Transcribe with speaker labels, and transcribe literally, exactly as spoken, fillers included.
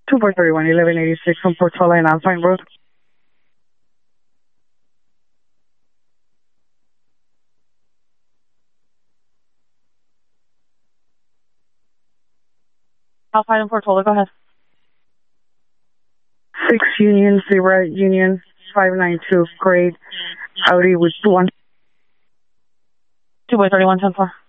Speaker 1: two four three one, eleven eighty-six on Portola and Alpine Road.
Speaker 2: Alpine and Portola, go ahead.
Speaker 1: six Union, zero Union, five nine two, grade, Audi with one.
Speaker 2: two by thirty-one ten four.